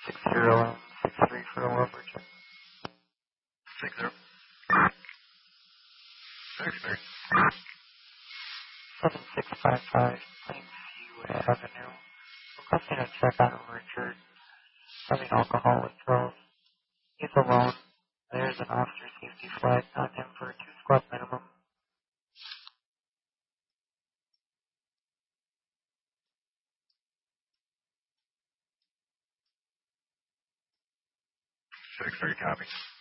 6063 for a welfare check. 60. 63. 7655 Plainview Avenue. Requesting a check on Richard having alcohol withdrawals. He's alone. There's an officer safety flag on him for a 2-squad minimum. 63 copy.